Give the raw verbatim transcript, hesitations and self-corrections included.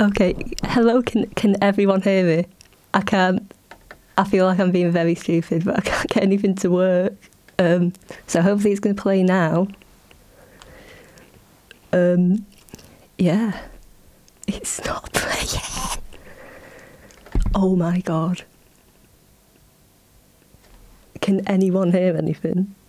Okay, hello, can can everyone hear me? I can't, I feel like I'm being very stupid, but I can't get anything to work. Um, so hopefully it's going to play now. Um, yeah. It's not playing. Oh my god. Can anyone hear anything?